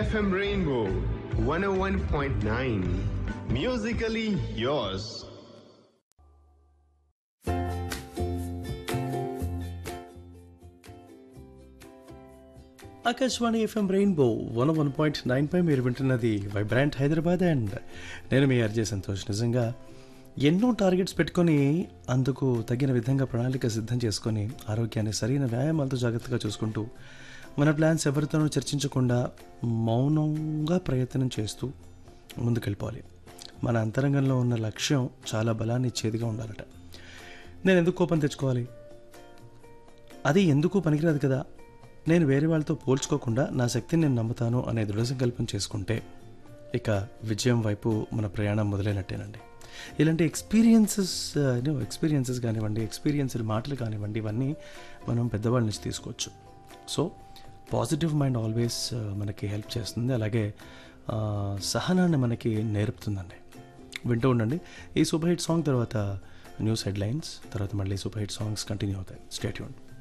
FM Rainbow 101.9. Musically yours. Akashvani FM rainbow 101.9 పై మీరు వింటున్నది Vibrant Hyderabad and నేను మీ ఆర్జే సంతోష్. నిజంగా ఎన్నో టార్గెట్స్ పెట్టుకొని అందుకు తగిన విధంగా ప్రణాళిక సిద్ధం చేసుకొని ఆరోగ్యాన్ని సరైన వ్యాయామాలతో జాగ్రత్తగా చూసుకుంటూ మన ప్లాన్స్ ఎవరితోనూ చర్చించకుండా మౌనంగా ప్రయత్నం చేస్తూ ముందుకెళ్ళిపోవాలి. మన అంతరంగంలో ఉన్న లక్ష్యం చాలా బలాన్ని ఇచ్చేదిగా ఉండాలట. నేను ఎందుకు కోపం తెచ్చుకోవాలి, అది ఎందుకు పనికిరాదు కదా, నేను వేరే వాళ్ళతో పోల్చుకోకుండా నా శక్తిని నేను నమ్ముతాను అనే దృఢ సంకల్పం చేసుకుంటే ఇక విజయం వైపు మన ప్రయాణం మొదలైనట్టేనండి. ఇలాంటి ఎక్స్పీరియన్సెస్ కానివ్వండి, ఎక్స్పీరియన్స్డ్ మాటలు కానివ్వండి, ఇవన్నీ మనం పెద్దవాళ్ళ నుంచి తీసుకోవచ్చు. సో పాజిటివ్ మైండ్ ఆల్వేస్ మనకి హెల్ప్ చేస్తుంది, అలాగే సహనాన్ని మనకి నేర్పుతుందండి. వింటూ ఉండండి. ఈ సూపర్ హిట్ సాంగ్ తర్వాత న్యూస్ హెడ్లైన్స్, తర్వాత మళ్ళీ సూపర్ హిట్ సాంగ్స్ కంటిన్యూ అవుతాయి. Stay tuned.